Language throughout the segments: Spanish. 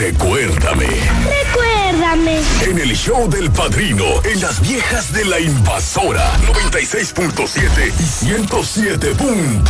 Recuérdame. Recuérdame. En el show del Padrino, en las viejas de la Invasora, 96.7 y 107.9.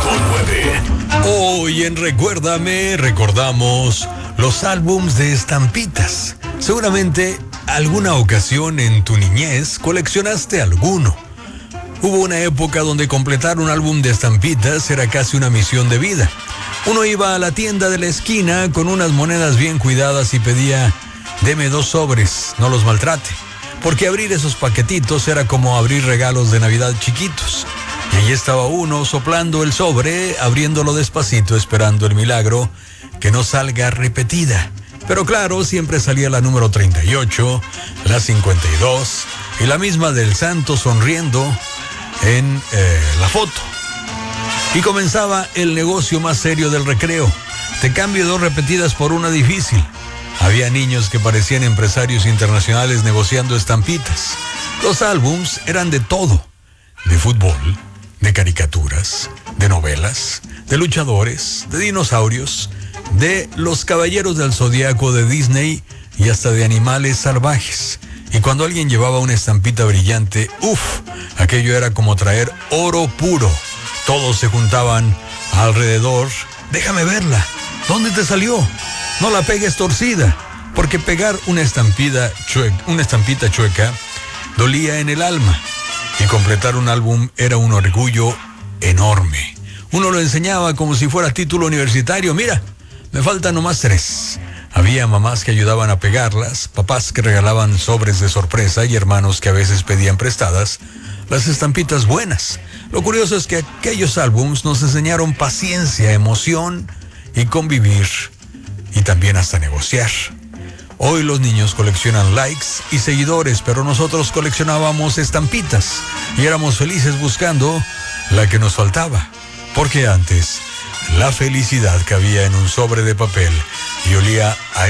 Hoy en Recuérdame recordamos los álbums de estampitas. Seguramente alguna ocasión en tu niñez coleccionaste alguno. Hubo una época donde completar un álbum de estampitas era casi una misión de vida. Uno iba a la tienda de la esquina con unas monedas bien cuidadas y pedía: deme 2 sobres, no los maltrate. Porque abrir esos paquetitos era como abrir regalos de Navidad chiquitos. Y allí estaba uno soplando el sobre, abriéndolo despacito, esperando el milagro que no salga repetida. Pero claro, siempre salía la número 38, la 52 y la misma del santo sonriendo en la foto. Y comenzaba el negocio más serio del recreo. Te cambio 2 repetidas por una difícil. Había niños que parecían empresarios internacionales negociando estampitas. Los álbums eran de todo: de fútbol, de caricaturas, de novelas, de luchadores, de dinosaurios, de los caballeros del zodiaco de Disney y hasta de animales salvajes. Y cuando alguien llevaba una estampita brillante, aquello era como traer oro puro. Todos se juntaban alrededor. Déjame verla. ¿Dónde te salió? No la pegues torcida. Porque pegar una estampita chueca dolía en el alma. Y completar un álbum era un orgullo enorme. Uno lo enseñaba como si fuera título universitario. Mira, me faltan nomás 3. Había mamás que ayudaban a pegarlas, papás que regalaban sobres de sorpresa y hermanos que a veces pedían prestadas las estampitas buenas. Lo curioso es que aquellos álbums nos enseñaron paciencia, emoción y convivir, y también hasta negociar. Hoy los niños coleccionan likes y seguidores, pero nosotros coleccionábamos estampitas y éramos felices buscando la que nos faltaba. Porque antes, la felicidad cabía en un sobre de papel y olía a